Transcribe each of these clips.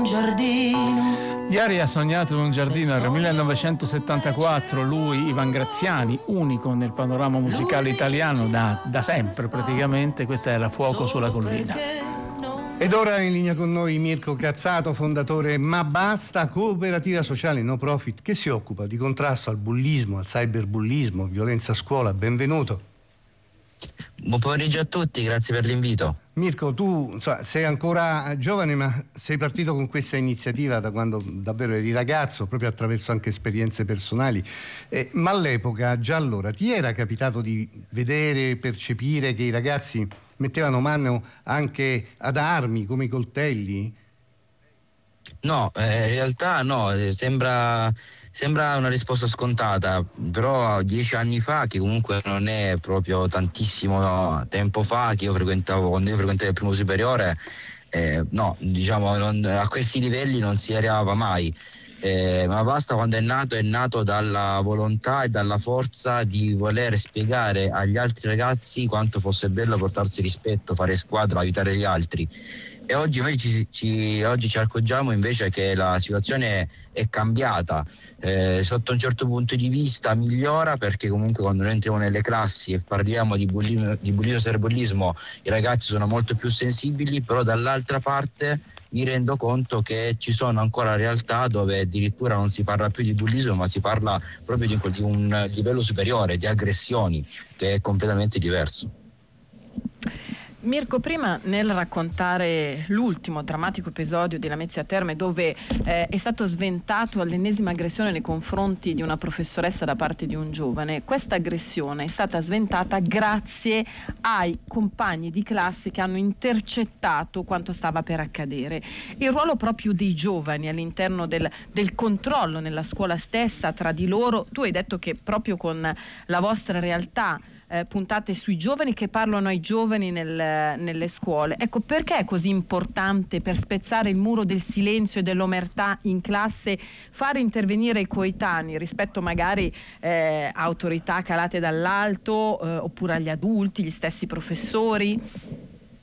giardino. Ieri ha sognato un giardino, era 1974, lui, Ivan Graziani, unico nel panorama musicale italiano da sempre praticamente. Questa era Fuoco sulla collina. Ed ora in linea con noi Mirko Cazzato, fondatore Ma Basta, cooperativa sociale no profit che si occupa di contrasto al bullismo, al cyberbullismo, violenza a scuola. Benvenuto. Buon pomeriggio a tutti, grazie per l'invito. Mirko, tu sei ancora giovane, ma sei partito con questa iniziativa da quando davvero eri ragazzo, proprio attraverso anche esperienze personali. Ma all'epoca, già allora, ti era capitato di vedere, percepire che i ragazzi mettevano mano anche ad armi come i coltelli? No, in realtà no, sembra una risposta scontata, però 10 anni fa, che comunque non è proprio tantissimo tempo fa, che quando io frequentavo il primo superiore, no, diciamo a questi livelli non si arrivava mai. Ma Basta, quando è nato dalla volontà e dalla forza di voler spiegare agli altri ragazzi quanto fosse bello portarsi rispetto, fare squadra, aiutare gli altri. E oggi noi ci accorgiamo invece che la situazione è cambiata, sotto un certo punto di vista migliora, perché comunque quando noi entriamo nelle classi e parliamo di bullismo e cyberbullismo, i ragazzi sono molto più sensibili, però dall'altra parte mi rendo conto che ci sono ancora realtà dove addirittura non si parla più di bullismo, ma si parla proprio di un livello superiore, di aggressioni, che è completamente diverso. Mirko, prima nel raccontare l'ultimo drammatico episodio di Lamezia Terme, dove è stato sventato all'ennesima aggressione nei confronti di una professoressa da parte di un giovane, questa aggressione è stata sventata grazie ai compagni di classe che hanno intercettato quanto stava per accadere. Il ruolo proprio dei giovani all'interno del controllo nella scuola stessa tra di loro, tu hai detto che proprio con la vostra realtà puntate sui giovani, che parlano ai giovani nelle scuole. Ecco, perché è così importante, per spezzare il muro del silenzio e dell'omertà in classe, fare intervenire i coetanei rispetto magari a autorità calate dall'alto, oppure agli adulti, gli stessi professori?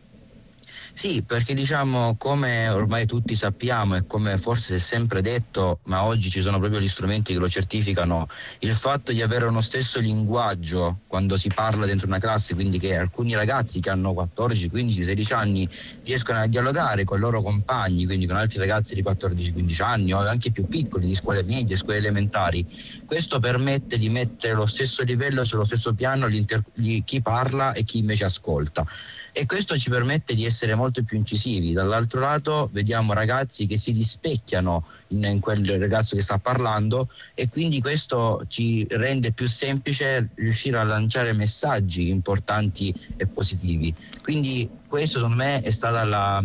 Sì, perché diciamo, come ormai tutti sappiamo e come forse si è sempre detto, ma oggi ci sono proprio gli strumenti che lo certificano, il fatto di avere uno stesso linguaggio quando si parla dentro una classe, quindi che alcuni ragazzi che hanno 14, 15, 16 anni riescono a dialogare con i loro compagni, quindi con altri ragazzi di 14, 15 anni o anche più piccoli, di scuole medie, scuole elementari. Questo permette di mettere lo stesso livello, sullo stesso piano chi parla e chi invece ascolta. E questo ci permette di essere molto più incisivi. Dall'altro lato vediamo ragazzi che si rispecchiano in quel ragazzo che sta parlando, e quindi questo ci rende più semplice riuscire a lanciare messaggi importanti e positivi. Quindi questo secondo me è stata la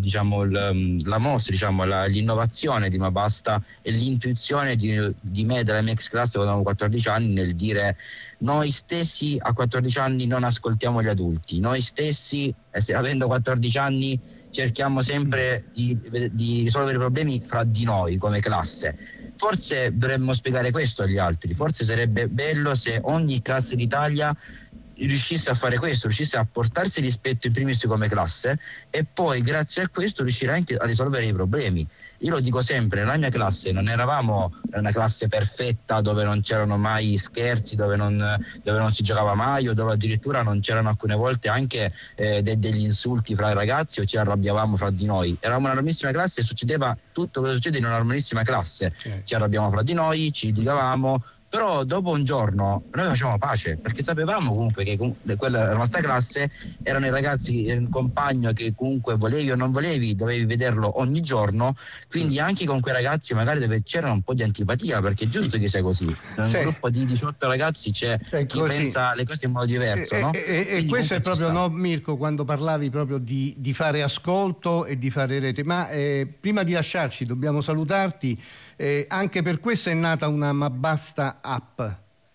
mossa, l'innovazione di Ma Basta, e l'intuizione di me, della mia ex classe quando avevo 14 anni, nel dire: noi stessi a 14 anni non ascoltiamo gli adulti, noi stessi avendo 14 anni cerchiamo sempre di risolvere i problemi fra di noi come classe. Forse dovremmo spiegare questo agli altri, forse sarebbe bello se ogni classe d'Italia riuscisse a fare questo, riuscisse a portarsi rispetto in primis come classe, e poi grazie a questo riuscire anche a risolvere i problemi. Io lo dico sempre, nella mia classe non eravamo una classe perfetta dove non c'erano mai scherzi, dove non si giocava mai, o dove addirittura non c'erano alcune volte anche degli insulti fra i ragazzi o ci arrabbiavamo fra di noi. Eravamo una normalissima classe e succedeva tutto quello che succede in una normalissima classe. Ci arrabbiavamo fra di noi, ci litigavamo, però dopo un giorno noi facevamo pace, perché sapevamo comunque che quella nostra classe erano i ragazzi, il compagno che comunque volevi o non volevi dovevi vederlo ogni giorno, quindi anche con quei ragazzi magari dove c'era un po' di antipatia, perché è giusto che sia così. In un gruppo di 18 ragazzi c'è chi pensa le cose in modo diverso, no? E questo è proprio, no, Mirko, quando parlavi proprio di fare ascolto e di fare rete. Ma prima di lasciarci dobbiamo salutarti. Anche per questo è nata una Ma Basta app.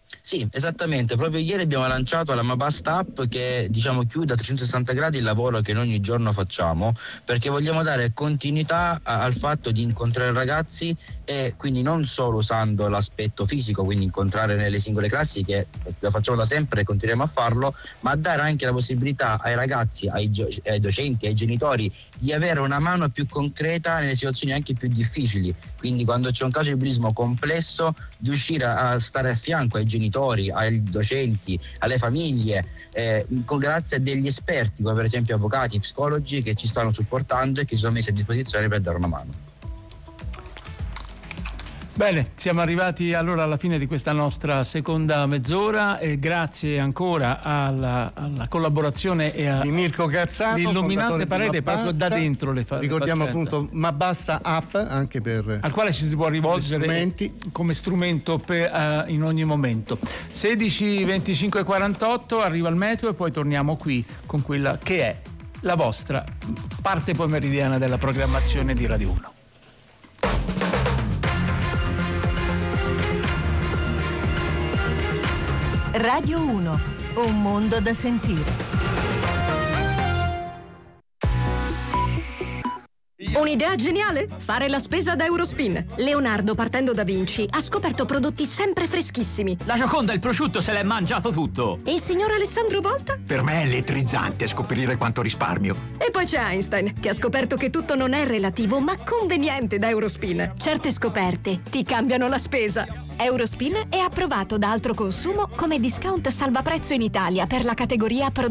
Sì, esattamente, proprio ieri abbiamo lanciato la Mabasta App che chiude a 360 gradi il lavoro che noi ogni giorno facciamo, perché vogliamo dare continuità al fatto di incontrare ragazzi, e quindi non solo usando l'aspetto fisico, quindi incontrare nelle singole classi, che lo facciamo da sempre e continueremo a farlo, ma dare anche la possibilità ai ragazzi, ai docenti, ai genitori di avere una mano più concreta nelle situazioni anche più difficili, quindi quando c'è un caso di bullismo complesso, di riuscire a stare a fianco ai genitori, ai docenti, alle famiglie, grazie a degli esperti come per esempio avvocati, psicologi che ci stanno supportando e che si sono messi a disposizione per dare una mano. Bene, siamo arrivati allora alla fine di questa nostra seconda mezz'ora e grazie ancora alla collaborazione e di Mirko Cazzato, di illuminante parere proprio da dentro le ricordiamo appunto Mabasta App anche per al quale ci si può rivolgere come strumento in ogni momento. 16 25 48 arriva il meteo e poi torniamo qui con quella che è la vostra parte pomeridiana della programmazione di Radio 1. Radio 1, un mondo da sentire. Un'idea geniale? Fare la spesa ad Eurospin. Leonardo, partendo da Vinci, ha scoperto prodotti sempre freschissimi. La Gioconda il prosciutto se l'è mangiato tutto. E il signor Alessandro Volta? Per me è elettrizzante scoprire quanto risparmio. E poi c'è Einstein, che ha scoperto che tutto non è relativo, ma conveniente da Eurospin. Certe scoperte ti cambiano la spesa. Eurospin è approvato da Altro Consumo come discount salvaprezzo in Italia per la categoria